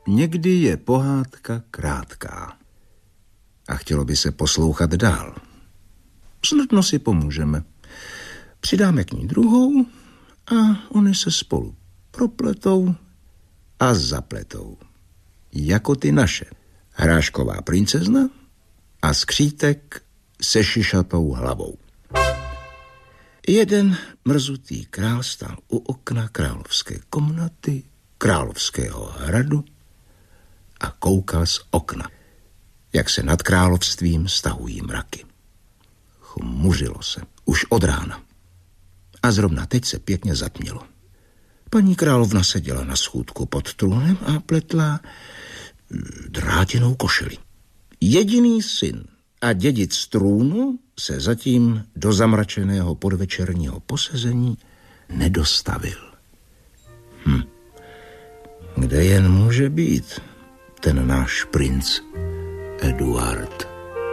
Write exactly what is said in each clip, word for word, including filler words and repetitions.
Někdy je pohádka krátká a chtělo by se poslouchat dál. Snadno si pomůžeme. Přidáme k ní druhou a oni se spolu propletou a zapletou. Jako ty naše. Hrášková princezna a skřítek se šišatou hlavou. Jeden mrzutý král stál u okna královské komnaty, královského hradu a koukal z okna, jak se nad královstvím stahují mraky. Chmuřilo se už od rána a zrovna teď se pěkně zatmělo. Paní královna seděla na schůdku pod trůnem a pletla drátěnou košili. Jediný syn a dědic trůnu se zatím do zamračeného podvečerního posezení nedostavil. Hm. Kde jen může být ten náš princ Eduard?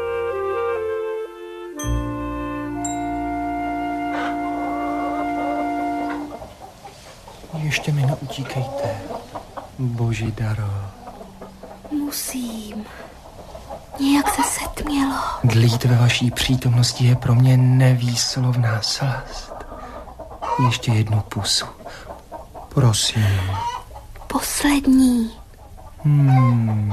Ještě mi neutíkejte, boží daro. Musím. Nějak se setmělo. Dlít ve vaší přítomnosti je pro mě nevýslovná slast. Ještě jednu pusu. Prosím. Poslední. Hmm.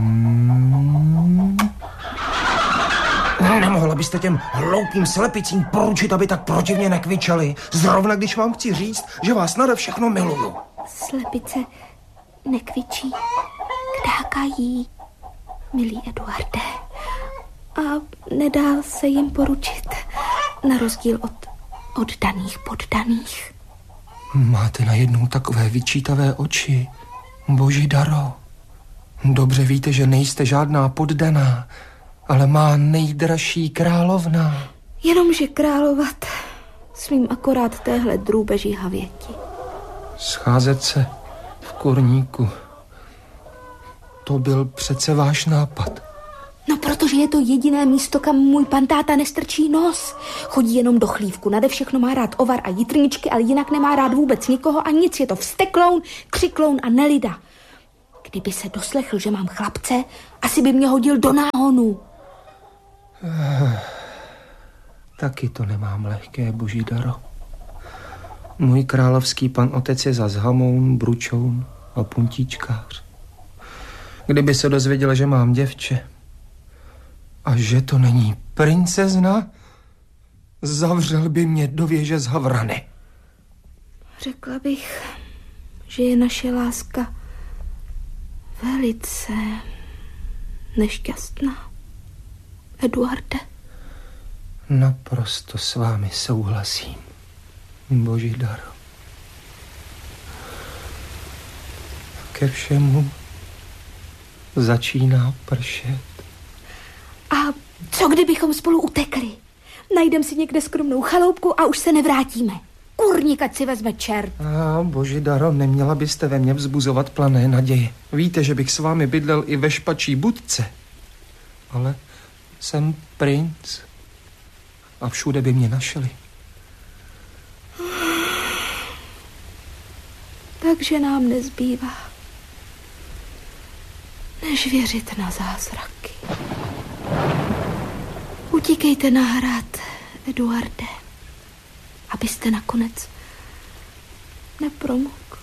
Nemohla byste těm hloupým slepicím poručit, aby tak protivně nekvičeli? Zrovna když vám chci říct, že vás nade všechno miluju. Slepice nekvičí, kdákají, milý Eduarde. A nedá se jim poručit, na rozdíl od oddaných poddaných. Máte najednou takové vyčítavé oči, boží daro. Dobře víte, že nejste žádná poddaná, ale má nejdražší královna. Jenomže královat smím akorát téhle drůbeží havěti. Scházet se v kurníku. To byl přece váš nápad. No, protože je to jediné místo, kam můj pan táta nestrčí nos. Chodí jenom do chlívku, nade všechno má rád ovar a jitrničky, ale jinak nemá rád vůbec nikoho a nic. Je to vztekloun, křikloun a nelida. Kdyby se doslechl, že mám chlapce, asi by mě hodil do náhonu. Eh, taky to nemám lehké, boží daro. Můj královský pan otec je zas hamoun, bručoun a puntíčkář. Kdyby se dozvěděl, že mám děvče a že to není princezna, zavřel by mě do věže z havrany. Řekla bych, že je naše láska velice nešťastná. Eduarde. Naprosto s vámi souhlasím, boží daro. Ke všemu začíná pršet. A co kdybychom spolu utekli? Najdem si někde skromnou chaloupku a už se nevrátíme. Kurník, ať si vezme čert. A boží daro, neměla byste ve mně vzbuzovat plané naděje. Víte, že bych s vámi bydlel i ve špačí budce. Ale jsem princ a všude by mě našli. Takže nám nezbývá, než věřit na zázraky. Utíkejte na hrad, Eduarde, abyste nakonec nepromokl.